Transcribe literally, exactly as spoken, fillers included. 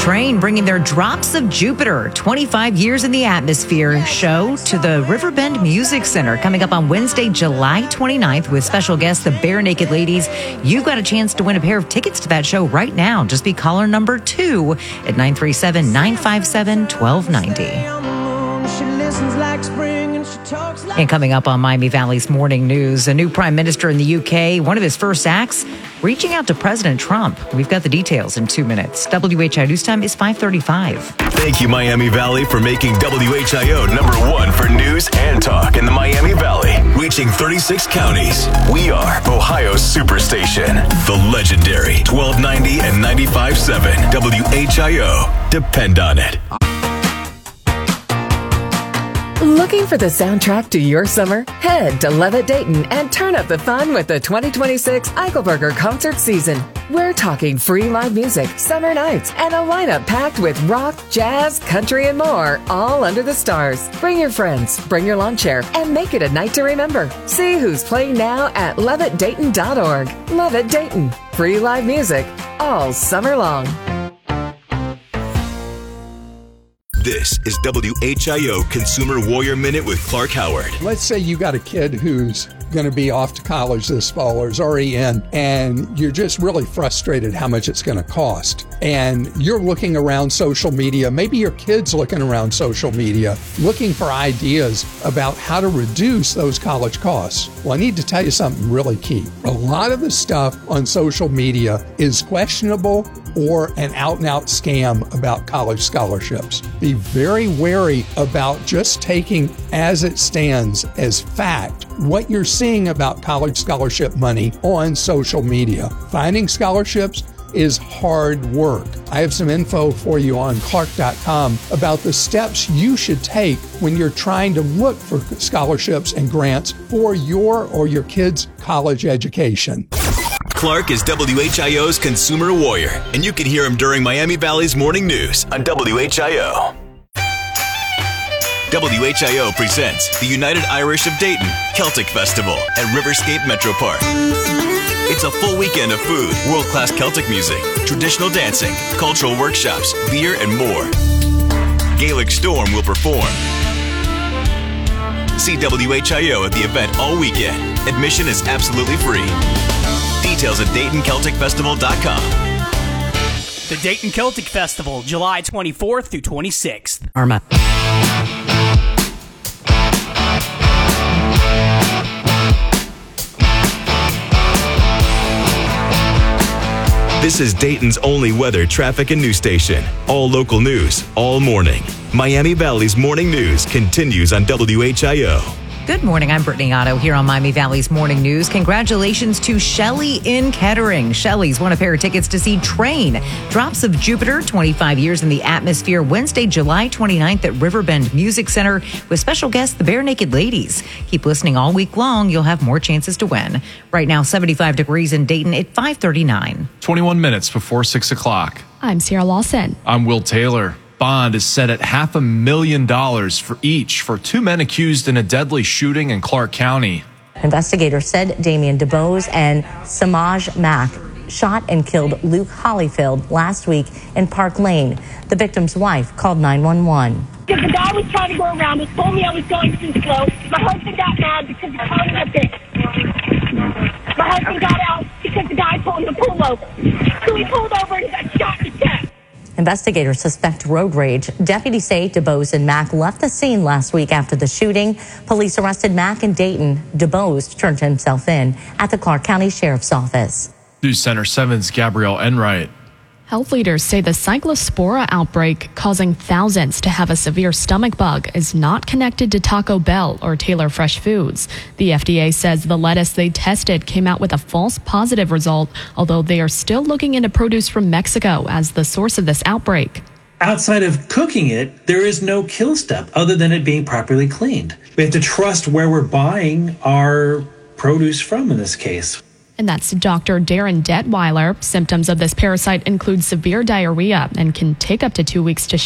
Train bringing their Drops of Jupiter, twenty-five years in the atmosphere show to the Riverbend Music Center coming up on Wednesday, July twenty-ninth with special guests, the Bare Naked Ladies. You've got a chance to win a pair of tickets to that show right now. Just be caller number two at nine three seven, nine five seven, one two nine zero. And coming up on Miami Valley's Morning News, a new prime minister in the U K, one of his first acts, reaching out to President Trump. We've got the details in two minutes. W H I News Time is five thirty-five. Thank you, Miami Valley, for making W H I O number one for news and talk in the Miami Valley. Reaching thirty-six counties. We are Ohio's Superstation. The legendary twelve ninety and ninety-five point seven W H I O. Depend on it. Looking for the soundtrack to your summer? Head to Levitt Dayton and turn up the fun with the twenty twenty-six Eichelberger concert season. We're talking free live music, summer nights, and a lineup packed with rock, jazz, country, and more, all under the stars. Bring your friends, bring your lawn chair, and make it a night to remember. See who's playing now at levitt dayton dot org. Levitt Dayton. Free live music all summer long. This is W H I O Consumer Warrior Minute with Clark Howard. Let's say you got a kid who's going to be off to college this fall or is already in, and you're just really frustrated how much it's going to cost. And you're looking around social media, maybe your kid's looking around social media, looking for ideas about how to reduce those college costs. Well, I need to tell you something really key. A lot of the stuff on social media is questionable or an out-and-out scam about college scholarships. Be very wary about just taking as it stands as fact what you're seeing about college scholarship money on social media. Finding scholarships is hard work. I have some info for you on clark dot com about the steps you should take when you're trying to look for scholarships and grants for your or your kids' college education. Clark is W H I O's Consumer Warrior, and you can hear him during Miami Valley's Morning News on W H I O. W H I O presents the United Irish of Dayton Celtic Festival at Riverscape Metro Park. It's a full weekend of food, world-class Celtic music, traditional dancing, cultural workshops, beer, and more. Gaelic Storm will perform. See W H I O at the event all weekend. Admission is absolutely free. Details at dayton celtic festival dot com. The Dayton Celtic Festival, July twenty-fourth through twenty-sixth. Arma. This is Dayton's only weather, traffic, and news station. All local news, all morning. Miami Valley's Morning News continues on W H I O. Good morning. I'm Brittany Otto here on Miami Valley's Morning News. Congratulations to Shelly in Kettering. Shelly's won a pair of tickets to see Train, Drops of Jupiter, twenty-five years in the atmosphere, Wednesday, July twenty-ninth at Riverbend Music Center with special guests, the Bare Naked Ladies. Keep listening all week long. You'll have more chances to win. Right now, seventy-five degrees in Dayton at five thirty-nine. twenty-one minutes before six o'clock. I'm Sierra Lawson. I'm Will Taylor. Bond is set at half a million dollars for each for two men accused in a deadly shooting in Clark County. Investigators said Damien DeBose and Samaj Mack shot and killed Luke Hollyfield last week in Park Lane. The victim's wife called nine one one. Because the guy was trying to go around us, told me I was going too slow. My husband got mad because the car was up there. My husband got out because the guy told him to pull over. So he pulled over and got shot in the chest. Investigators suspect road rage. Deputies say DeBose and Mack left the scene last week after the shooting. Police arrested Mack in Dayton. DeBose turned himself in at the Clark County Sheriff's Office. News Center seven's Gabrielle Enright. Health leaders say the cyclospora outbreak causing thousands to have a severe stomach bug is not connected to Taco Bell or Taylor Fresh Foods. The F D A says the lettuce they tested came out with a false positive result, although they are still looking into produce from Mexico as the source of this outbreak. Outside of cooking it, there is no kill step other than it being properly cleaned. We have to trust where we're buying our produce from in this case. And that's Doctor Darren Detweiler. Symptoms of this parasite include severe diarrhea and can take up to two weeks to